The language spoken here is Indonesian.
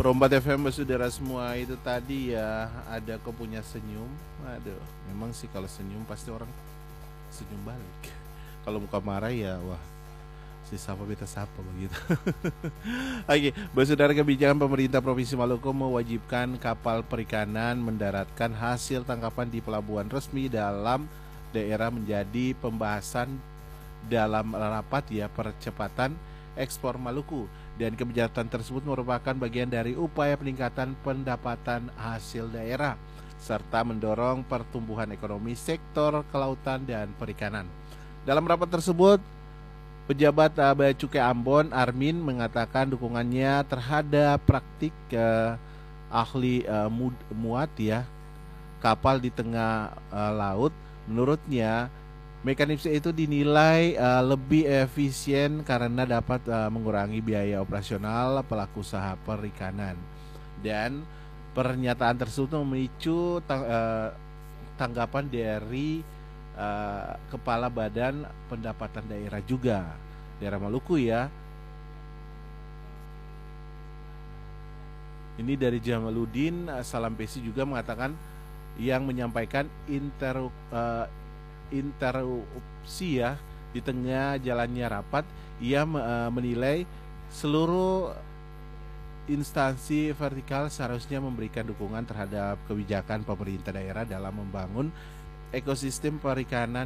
Perombat FM saudara semua, itu tadi ya ada kau punya senyum. Aduh, memang sih kalau senyum pasti orang senyum balik. Kalau muka marah ya wah, si sapa beta sapa begitu. Oke, saudara, kebijakan pemerintah Provinsi Maluku mewajibkan kapal perikanan mendaratkan hasil tangkapan di pelabuhan resmi dalam daerah menjadi pembahasan dalam rapat ya percepatan ekspor Maluku, dan kebijakan tersebut merupakan bagian dari upaya peningkatan pendapatan hasil daerah serta mendorong pertumbuhan ekonomi sektor kelautan dan perikanan. Dalam rapat tersebut, pejabat Bea Cukai Ambon Armin mengatakan dukungannya terhadap praktik ahli muat ya kapal di tengah laut. Menurutnya, mekanisme itu dinilai lebih efisien karena dapat mengurangi biaya operasional pelaku usaha perikanan. Dan pernyataan tersebut memicu tanggapan dari Kepala Badan Pendapatan Daerah juga, daerah Maluku ya. Ini dari Jamaluddin Salampesi juga mengatakan, yang menyampaikan interupsi ya di tengah jalannya rapat. Ia menilai seluruh instansi vertikal seharusnya memberikan dukungan terhadap kebijakan pemerintah daerah dalam membangun ekosistem perikanan